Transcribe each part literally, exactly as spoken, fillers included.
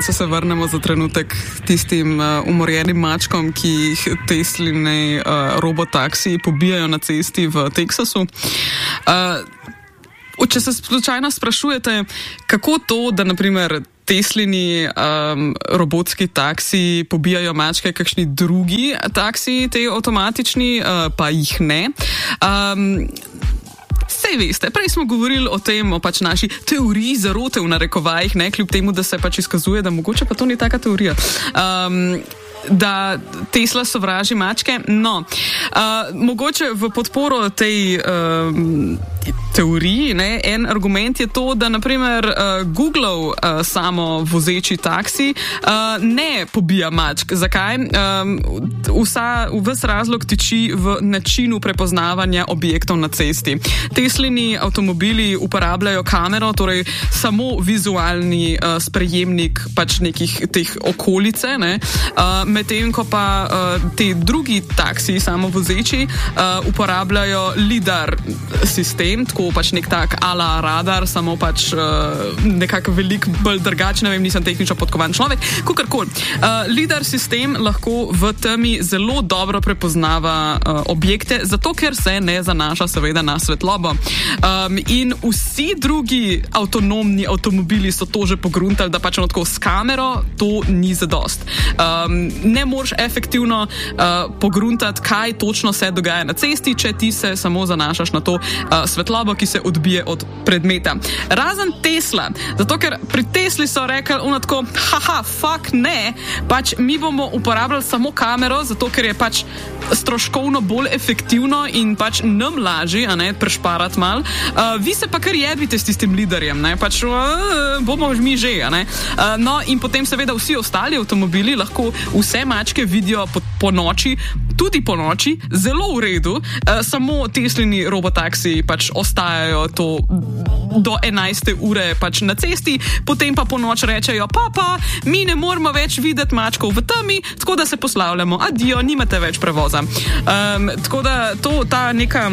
se se vrnemo za trenutek tistim uh, umorjenim mačkom, ki jih Tesline uh, robotaksiji pobijajo na cesti v Teksasu. Uh, če se slučajno sprašujete, kako to, da naprimer Teslini um, robotski taksiji pobijajo mačke, kakšni drugi taksiji, te avtomatični, uh, pa jih ne. Um, Sej veste, prej smo govorili o tem, o pač naši teoriji zarote v narekovajih, ne, kljub temu, da se pač izkazuje, da mogoče pa to ni taka teorija. Um, da Tesla sovraži mačke. No, uh, mogoče v podporo tej uh, teoriji, ne, en argument je to, da naprimer uh, Googlov uh, samo vozeči taksi uh, ne pobija mačk. Zakaj? Um, vsa, ves razlog tiči v načinu prepoznavanja objektov na cesti. Teslini avtomobili uporabljajo kamero, torej samo vizualni uh, sprejemnik pač nekih teh okolice, ne, uh, medtem ko pa uh, te drugi taksiji samovozeči uh, uporabljajo lidar sistem, tako pač nek tak ala radar, samo pač uh, nekako veliko bolj drugačen, ne vem, nisem tehnično podkovan človek, kakorkoli. Uh, lidar sistem lahko v temi zelo dobro prepoznava uh, objekte, zato ker se ne zanaša seveda na svetlobo. Um, in vsi drugi avtonomni avtomobili so to že pogruntali, da pač tako s kamero to ni zadost. Um, ne moraš efektivno uh, pogruntati, kaj točno se dogaja na cesti, če ti se samo zanašaš na to uh, svetlobo, ki se odbije od predmeta. Razen Tesla, zato ker pri Tesli so rekli ono tako, haha, fuck ne, pač mi bomo uporabljali samo kamero, zato ker je pač stroškovno bolj efektivno in pač nam lažji, a ne, prešparati mal. Uh, vi se pa kar jebite s tistim liderjem, ne, pač uh, bomo mi že, a ne. Uh, no, in potem seveda vsi ostali avtomobili lahko vse mačke vidijo po, po noči, tudi po noči, zelo v redu, uh, samo Teslini robotaksiji pač ostajajo to do enajste ure pač na cesti, potem pa po noč rečejo, papa, mi ne moramo več videti mačkov v temi, tako da se poslavljamo, adijo, nimate več prevoza. Um, tako da to, ta neka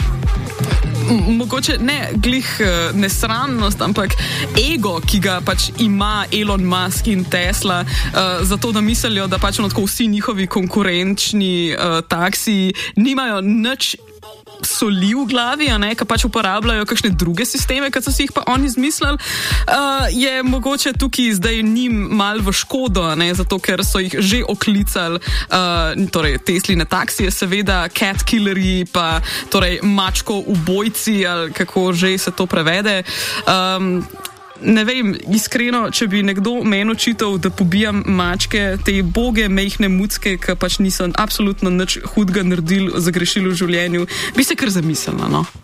mogoče ne glih nesramnost, ampak ego, ki ga pač ima Elon Musk in Tesla, uh, zato da mislijo, da pač tako vsi njihovi konkurenčni uh, taksiji nimajo nič soli v glavi, a ne, ki pač uporabljajo kakšne druge sisteme, ki so si jih pa oni izmislili, uh, je mogoče tukaj zdaj njim mal v škodo, a ne, zato ker so jih že oklicali, uh, torej Tesline taksije, seveda cat killerji, pa torej mačko ubojci, ali kako že se to prevede. Um, Ne vem, iskreno, če bi nekdo meni očital, da pobijam mačke, te boge, mejhne mucke, ki pač nisem absolutno nič hudega naredil, zagrešil v življenju, bi se kar zamislila, no.